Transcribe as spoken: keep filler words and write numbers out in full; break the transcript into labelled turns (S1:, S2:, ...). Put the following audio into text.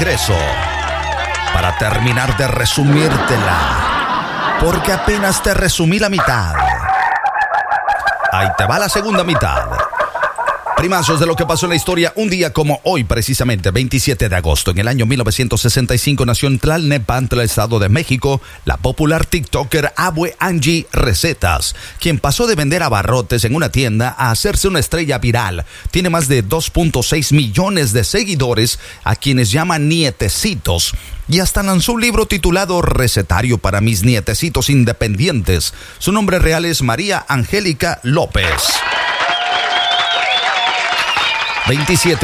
S1: regreso para terminar de resumírtela, porque apenas te resumí la mitad. Ahí te va la segunda mitad. Primazos de lo que pasó en la historia un día como hoy, precisamente veintisiete de agosto. En el año mil novecientos sesenta y cinco nació en Tlalnepantla, Estado de México, la popular TikToker Abue Angie Recetas, quien pasó de vender abarrotes en una tienda a hacerse una estrella viral. Tiene más de dos punto seis millones de seguidores, a quienes llaman nietecitos, y hasta lanzó un libro titulado Recetario para mis nietecitos independientes. Su nombre real es María Angélica López. veintisiete